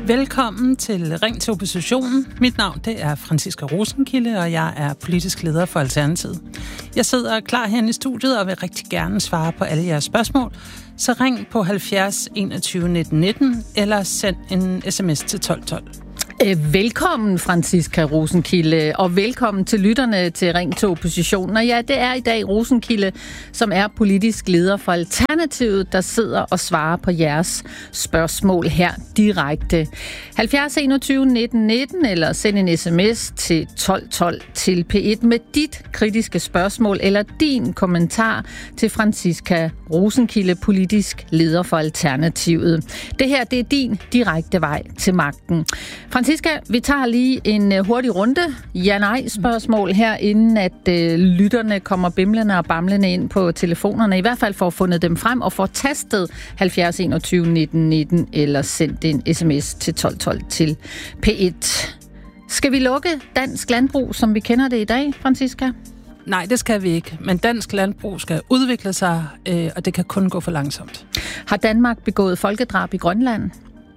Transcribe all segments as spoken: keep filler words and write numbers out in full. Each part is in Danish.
Velkommen til Ring til Oppositionen. Mit navn det er Franciska Rosenkilde, og jeg er politisk leder for Alternativet. Jeg sidder klar herinde i studiet og vil rigtig gerne svare på alle jeres spørgsmål. Så ring på halvfjerds enogtyve nitten nitten eller send en sms til tolv tolv. Velkommen, Franciska Rosenkilde, og velkommen til lytterne til Ring til Oppositionen. Og ja, det er i dag Rosenkilde, som er politisk leder for Alternativet, der sidder og svarer på jeres spørgsmål her direkte. halvfjerds enogtyve nitten nitten eller send en sms til tolv tolv til P et med dit kritiske spørgsmål eller din kommentar til Franciska Rosenkilde, politisk leder for Alternativet. Det her, det er din direkte vej til magten. Franciska, vi tager lige en hurtig runde ja-nej-spørgsmål her, inden at øh, lytterne kommer bimlende og bamlende ind på telefonerne. I hvert fald for at fundet dem frem og få tastet halvfjerds enogtyve nitten nitten eller sendt en sms til tolv tolv til P et. Skal vi lukke dansk landbrug, som vi kender det i dag, Franciska? Nej, det skal vi ikke. Men dansk landbrug skal udvikle sig, øh, og det kan kun gå for langsomt. Har Danmark begået folkedrab i Grønland?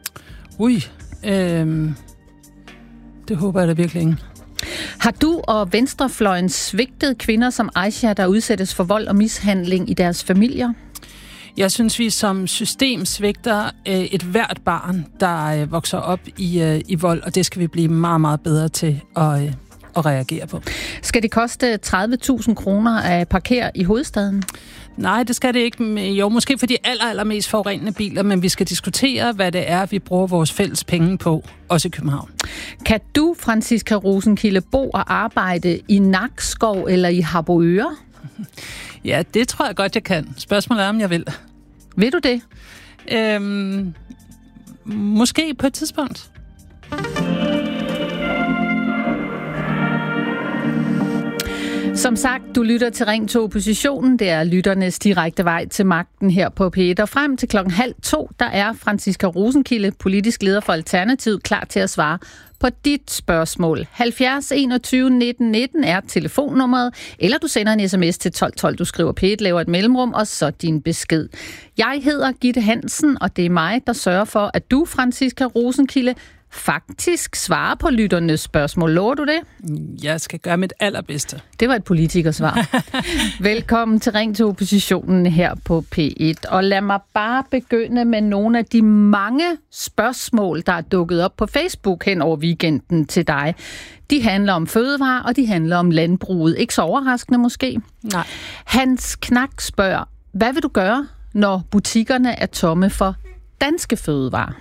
Ui, øh, det håber jeg da virkelig ikke. Har du og venstrefløjen svigtet kvinder som Aisha, der udsættes for vold og mishandling i deres familier? Jeg synes, vi som system svigter øh, et hvert barn, der øh, vokser op i, øh, i vold, og det skal vi blive meget, meget bedre til at, øh, at reagere på. Skal det koste tredive tusind kroner at parkere i hovedstaden? Nej, det skal det ikke. Jo, måske for de aller, allermest forurenende biler, men vi skal diskutere, hvad det er, vi bruger vores fælles penge på, også i København. Kan du, Franciska Rosenkilde, bo og arbejde i Nakskov eller i Harboøre? Ja, det tror jeg godt, jeg kan. Spørgsmålet er, om jeg vil. Vil du det? Øhm, måske på et tidspunkt. Som sagt, du lytter til Ring til Oppositionen. Det er lytternes direkte vej til magten her på P et. Og frem til klokken halv to, der er Franciska Rosenkilde, politisk leder for Alternativet, klar til at svare på dit spørgsmål. halvfjerds enogtyve nitten nitten er telefonnummeret, eller du sender en sms til tolv tolv. Du skriver P et, laver et mellemrum, og så din besked. Jeg hedder Gitte Hansen, og det er mig, der sørger for, at du, Franciska Rosenkilde, faktisk svare på lytternes spørgsmål. Lover du det? Jeg skal gøre mit allerbedste. Det var et politikersvar. Velkommen til Ring til Oppositionen her på P et. Og lad mig bare begynde med nogle af de mange spørgsmål, der er dukket op på Facebook hen over weekenden til dig. De handler om fødevarer, og de handler om landbruget. Ikke så overraskende måske? Nej. Hans Knak spørger, hvad vil du gøre, når butikkerne er tomme for danske fødevarer?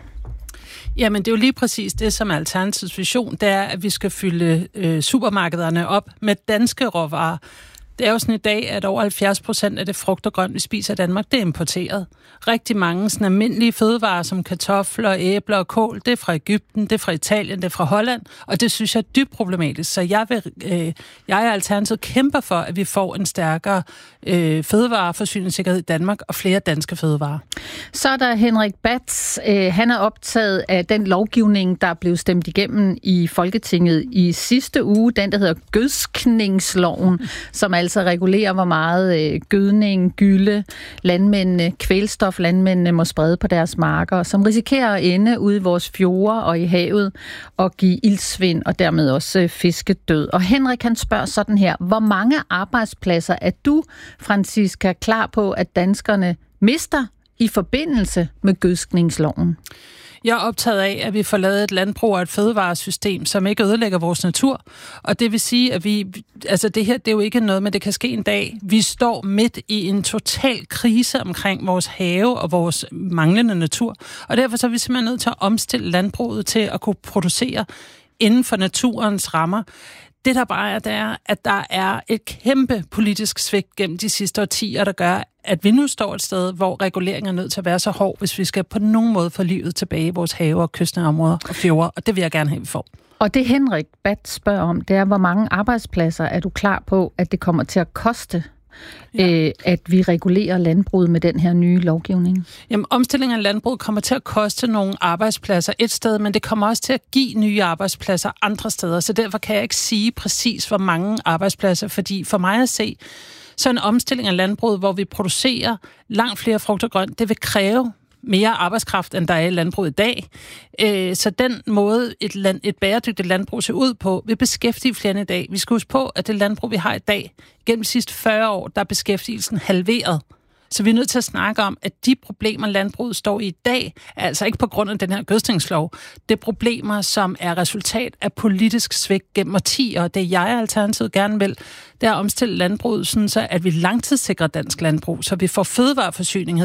Jamen, det er jo lige præcis det, som er Alternativets vision, det er, at vi skal fylde øh, supermarkederne op med danske råvarer. Det er jo sådan i dag, at over halvfjerds procent af det frugt og grønt, vi spiser i Danmark, det er importeret. Rigtig mange sådan almindelige fødevarer, som kartofler, æbler og kål, det er fra Egypten, det er fra Italien, det er fra Holland, og det synes jeg er dybt problematisk. Så jeg, vil, øh, jeg er Alternativet kæmper for, at vi får en stærkere øh, fødevareforsyningssikkerhed i Danmark og flere danske fødevarer. Så er der Henrik Bats. Øh, han er optaget af den lovgivning, der blev stemt igennem i Folketinget i sidste uge, den der hedder gødskningsloven, som altså regulerer, hvor meget øh, gødning, gylde, landmændene, kvælstof, landmændene må sprede på deres marker, som risikerer at ende ude i vores fjorde og i havet og give iltsvind og dermed også øh, fiskedød. Og Henrik, han spørger sådan her, hvor mange arbejdspladser er du, Franciska, klar på, at danskerne mister i forbindelse med gødskningsloven? Jeg er optaget af, at vi får lavet et landbrug og et fødevaresystem, som ikke ødelægger vores natur. Og det vil sige, at vi, altså det her, det er jo ikke noget, men det kan ske en dag. Vi står midt i en total krise omkring vores have og vores manglende natur. Og derfor så er vi simpelthen nødt til at omstille landbruget til at kunne producere inden for naturens rammer. Det der bare er, det er, at der er et kæmpe politisk svigt gennem de sidste årtier, der gør, at vi nu står et sted, hvor reguleringen er nødt til at være så hård, hvis vi skal på nogen måde få livet tilbage i vores have og kystnære områder og fjorde, og det vil jeg gerne have, vi får. Og det Henrik Bat spørger om, det er, hvor mange arbejdspladser er du klar på, at det kommer til at koste, ja. øh, at vi regulerer landbruget med den her nye lovgivning? Jamen, omstillingen af landbruget kommer til at koste nogle arbejdspladser et sted, men det kommer også til at give nye arbejdspladser andre steder, så derfor kan jeg ikke sige præcis, hvor mange arbejdspladser, fordi for mig at se, så en omstilling af landbruget, hvor vi producerer langt flere frugt og grønt, det vil kræve mere arbejdskraft, end der er i landbruget i dag. Øh, så den måde, et, land, et bæredygtigt landbrug ser ud på, vil beskæftige flere end i dag. Vi skal huske på, at det landbrug, vi har i dag, gennem de sidste fyrre år, der er beskæftigelsen halveret. Så vi er nødt til at snakke om, at de problemer, landbruget står i i dag, er altså ikke på grund af den her gødskningslov. Det er problemer, som er resultat af politisk svigt gennem årtier, og det jeg alternativet gerne vil, det er at omstille landbruget, sådan så at vi langtidssikrer dansk landbrug, så vi får fødevareforsyning